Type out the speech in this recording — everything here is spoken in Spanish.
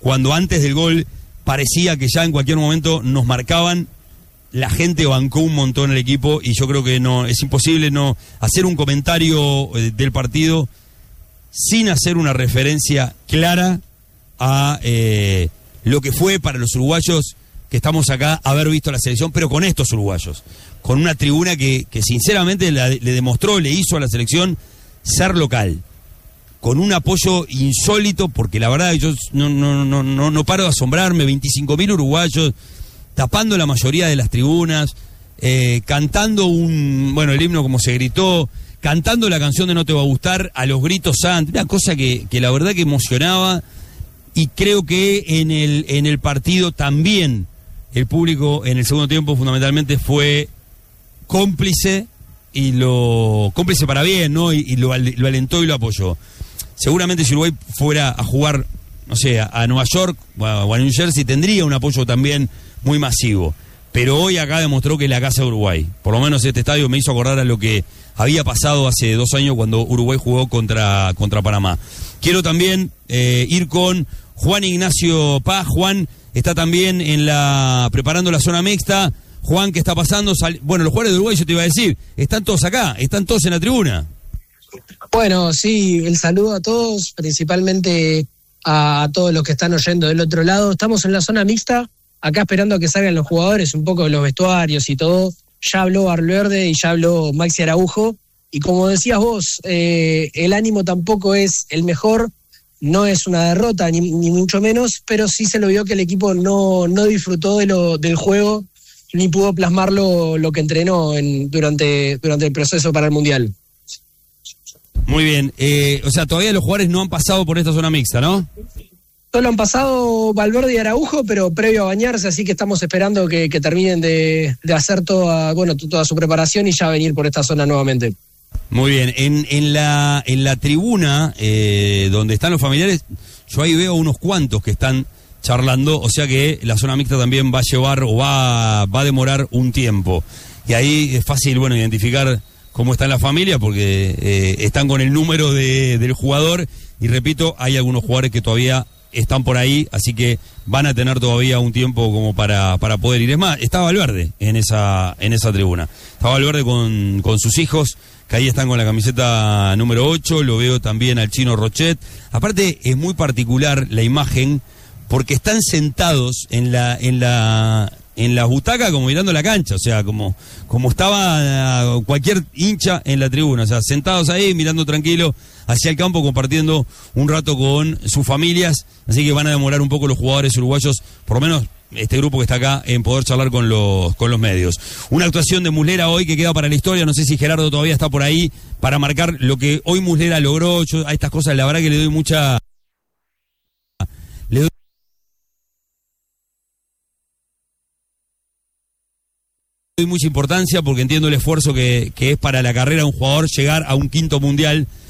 cuando antes del gol parecía que ya en cualquier momento nos marcaban, la gente bancó un montón el equipo y yo creo que no es imposible no hacer un comentario del partido sin hacer una referencia clara a lo que fue para los uruguayos que estamos acá haber visto la selección, pero con estos uruguayos, con una tribuna que sinceramente le demostró, le hizo a la selección ser local, con un apoyo insólito, porque la verdad yo no paro de asombrarme, 25.000 uruguayos tapando la mayoría de las tribunas, cantando el himno como se gritó, cantando la canción de No Te Va a Gustar a los gritos santos, una cosa que la verdad que emocionaba, y creo que en el partido también el público en el segundo tiempo fundamentalmente fue cómplice, y cómplice para bien, ¿no? Y lo alentó y lo apoyó. Seguramente si Uruguay fuera a jugar, no sé, a Nueva York o a New Jersey, tendría un apoyo también muy masivo. Pero hoy acá demostró que es la casa de Uruguay. Por lo menos este estadio me hizo acordar a lo que había pasado hace 2 años cuando Uruguay jugó contra Panamá. Quiero también ir con Juan Ignacio Paz. Juan está también preparando la zona mixta. Juan, ¿qué está pasando? Bueno, los jugadores de Uruguay, yo te iba a decir, están todos acá, están todos en la tribuna. Bueno, sí, el saludo a todos, principalmente a todos los que están oyendo del otro lado. Estamos en la zona mixta, acá esperando a que salgan los jugadores, un poco de los vestuarios y todo. Ya habló Valverde y ya habló Maxi Araujo. Y como decías vos, el ánimo tampoco es el mejor, no es una derrota, ni mucho menos, pero sí se lo vio que el equipo no disfrutó del juego, ni pudo plasmarlo lo que entrenó durante el proceso para el Mundial. Muy bien, o sea, todavía los jugadores no han pasado por esta zona mixta, ¿no? Solo han pasado Valverde y Araujo, pero previo a bañarse, así que estamos esperando que terminen de hacer toda su preparación y ya venir por esta zona nuevamente. Muy bien, en la tribuna donde están los familiares, yo ahí veo unos cuantos que están charlando, o sea que la zona mixta también va a llevar o va a demorar un tiempo. Y ahí es fácil, identificar cómo está la familia, porque están con el número del jugador, y repito, hay algunos jugadores que todavía están por ahí, así que van a tener todavía un tiempo como para poder ir. Es más, está Valverde en esa tribuna. Está Valverde con sus hijos, que ahí están con la camiseta número 8, lo veo también al chino Rochet. Aparte, es muy particular la imagen, porque están sentados en la butaca como mirando la cancha, o sea, como estaba cualquier hincha en la tribuna, o sea, sentados ahí mirando tranquilo hacia el campo, compartiendo un rato con sus familias, así que van a demorar un poco los jugadores uruguayos, por lo menos este grupo que está acá, en poder charlar con los medios. Una actuación de Muslera hoy que queda para la historia, no sé si Gerardo todavía está por ahí para marcar lo que hoy Muslera logró. Yo a estas cosas la verdad que le doy mucha importancia, porque entiendo el esfuerzo que es para la carrera de un jugador llegar a un 5.º mundial